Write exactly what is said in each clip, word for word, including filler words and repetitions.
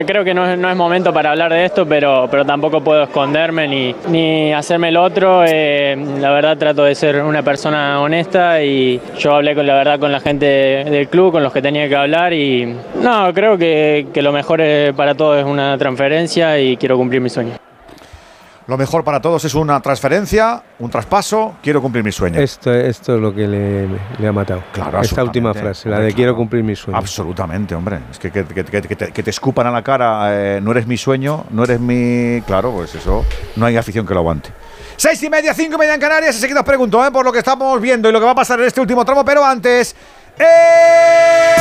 Creo que no es, no es momento para hablar de esto, pero, pero tampoco puedo esconderme ni, ni hacerme el otro. Eh, la verdad trato de ser una persona honesta y yo hablé con la verdad con la gente del club, con los que tenía que hablar y no, creo que, que lo mejor para todos es una transferencia y quiero cumplir mi sueño. Lo mejor para todos es una transferencia, un traspaso, quiero cumplir mi sueño. Esto, esto es lo que le, le ha matado. Claro, esta última frase, la de claro, quiero cumplir mi sueño. Absolutamente, hombre. Es que que, que, que, que, te, que te escupan a la cara, eh, no eres mi sueño, no eres mi... Claro, pues eso, no hay afición que lo aguante. Seis y media, cinco y media en Canarias. Enseguida os pregunto, eh, por lo que estamos viendo y lo que va a pasar en este último tramo, pero antes... ¡Eh!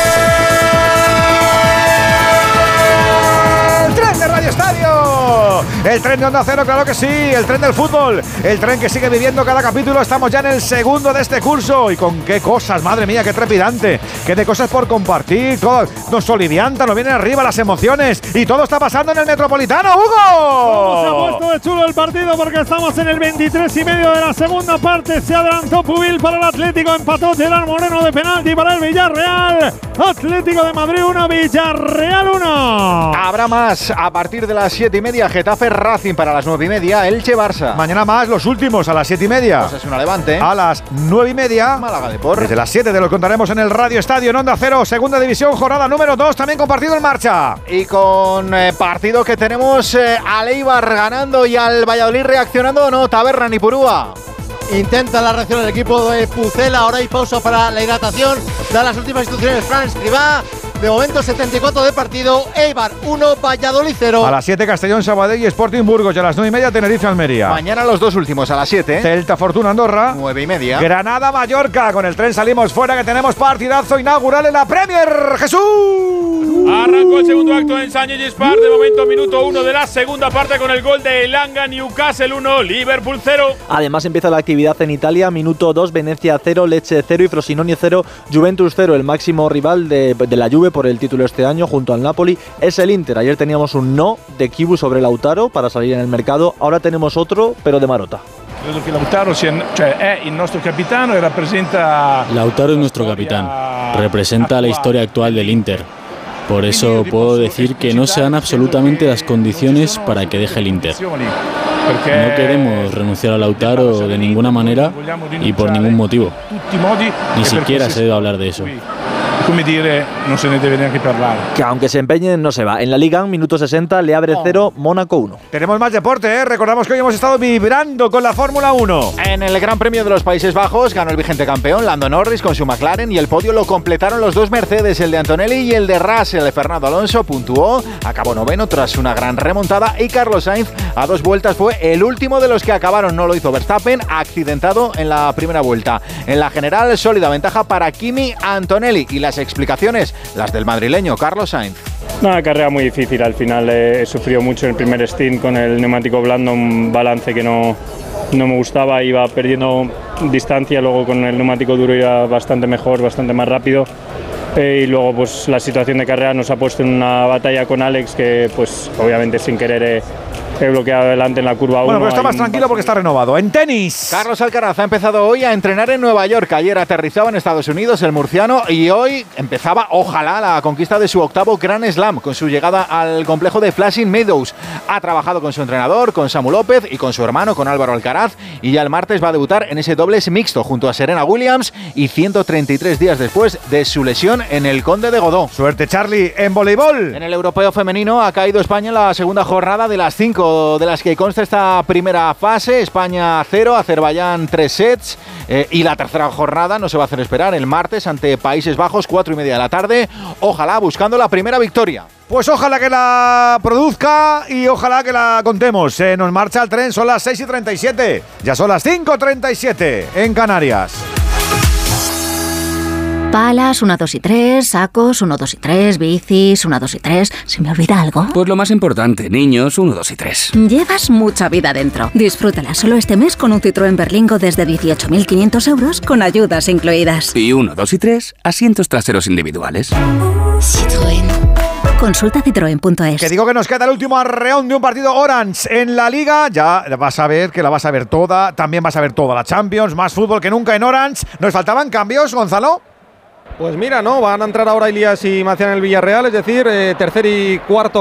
¡El tren de Radio Estadio! El tren de Onda Cero, claro que sí. El tren del fútbol. El tren que sigue viviendo cada capítulo. Estamos ya en el segundo de este curso. Y con qué cosas, madre mía, qué trepidante. Qué de cosas por compartir. Todo nos solivianta, nos vienen arriba las emociones. Y todo está pasando en el Metropolitano, ¡Hugo! ¿Cómo se ha puesto de chulo el partido? Porque estamos en el veintitrés y medio de la segunda parte. Se adelantó Pubil para el Atlético. Empató Gerard Moreno de penalti para el Villarreal. Atlético de Madrid uno, Villarreal uno. Habrá más a partir de las siete y media. Getafe Racing para las nueve y media. Elche Barça. Mañana más, los últimos a las siete y media. Pues es una Levante. A las nueve y media. Málaga Depor. Desde las siete te lo contaremos en el Radio Estadio en Onda Cero. Segunda división, jornada número dos. También con partido en marcha. Y con eh, partido que tenemos eh, al Eibar ganando y al Valladolid reaccionando. No, Taberna ni Purúa. Intenta la reacción del equipo de Pucela. Ahora hay pausa para la hidratación. Da las últimas instrucciones Fran Escribá. De momento setenta y cuatro de partido. Eibar uno, Valladolid cero. A las siete Castellón, Sabadell y Sporting Burgos. Y a las nueve y media Tenerife Almería. Mañana los dos últimos a las siete. Celta Fortuna Andorra. nueve y media. Granada Mallorca. Con el tren salimos fuera que tenemos partidazo inaugural en la Premier. ¡Jesús! Arrancó el segundo acto en San Mamés Park. De momento minuto uno de la segunda parte con el gol de Elanga. Newcastle uno, Liverpool cero. Además empieza la actividad en Italia. Minuto dos, Venecia cero, Lecce cero y Frosinone cero, Juventus cero. El máximo rival de, de la Juve por el título este año junto al Napoli es el Inter. Ayer teníamos un no de Kibu sobre Lautaro para salir en el mercado. Ahora tenemos otro, pero de Marotta. Credo que Lautaro sia, cioè, è il nostro capitano y representa... Lautaro es nuestro capitán. Representa la historia actual del Inter. Por eso puedo decir que no se dan absolutamente las condiciones para que deje el Inter. No queremos renunciar a Lautaro de ninguna manera y por ningún motivo. Ni siquiera se debe hablar de eso. Come dire, non se ne deve neanche parlare. Que aunque se empeñen, no se va. En la Liga, minuto sesenta, Le Havre cero, Mónaco uno. Tenemos más deporte, ¿eh? Recordamos que hoy hemos estado vibrando con la Fórmula uno. En el Gran Premio de los Países Bajos ganó el vigente campeón Lando Norris con su McLaren y el podio lo completaron los dos Mercedes, el de Antonelli y el de Russell. Fernando Alonso puntuó, acabó noveno tras una gran remontada y Carlos Sainz a dos vueltas fue el último de los que acabaron. No lo hizo Verstappen, accidentado en la primera vuelta. En la general, sólida ventaja para Kimi Antonelli y las explicaciones, las del madrileño Carlos Sainz. Una carrera muy difícil, al final he sufrido mucho en el primer stint con el neumático blando, un balance que no, no me gustaba, iba perdiendo distancia, luego con el neumático duro iba bastante mejor, bastante más rápido. Eh, y luego pues la situación de carrera nos ha puesto en una batalla con Alex que pues obviamente sin querer he, he bloqueado adelante en la curva uno. Bueno, pero está más tranquilo porque está renovado. En tenis, Carlos Alcaraz ha empezado hoy a entrenar en Nueva York. Ayer aterrizaba en Estados Unidos el murciano y hoy empezaba, ojalá, la conquista de su octavo Grand Slam con su llegada al complejo de Flushing Meadows. Ha trabajado con su entrenador, con Samu López y con su hermano, con Álvaro Alcaraz, y ya el martes va a debutar en ese dobles mixto junto a Serena Williams y ciento treinta y tres días después de su lesión en el Conde de Godó. Suerte, Charlie, en voleibol. En el europeo femenino ha caído España en la segunda jornada de las cinco de las que consta esta primera fase. España cero, Azerbaiyán tres sets. Eh, y la tercera jornada no se va a hacer esperar el martes ante Países Bajos, cuatro y media de la tarde. Ojalá buscando la primera victoria. Pues ojalá que la produzca y ojalá que la contemos. Se nos marcha el tren, son las seis y treinta y siete. Ya son las cinco y treinta y siete en Canarias. Palas, uno, dos y tres, sacos, uno, dos y tres, bicis, uno, dos y tres. ¿Se me olvida algo? Pues lo más importante, niños, uno, dos y tres. Llevas mucha vida dentro. Disfrútala solo este mes con un Citroën Berlingo desde dieciocho mil quinientos euros con ayudas incluidas. Y uno, dos y tres, asientos traseros individuales. Citroën. Consulta citroen punto es. Que digo que nos queda el último arreón de un partido Orange en la Liga. Ya vas a ver que la vas a ver toda. También vas a ver toda la Champions. Más fútbol que nunca en Orange. ¿Nos faltaban cambios, Gonzalo? Pues mira, no, van a entrar ahora Ilías y Macián en el Villarreal, es decir, eh, tercer y cuarto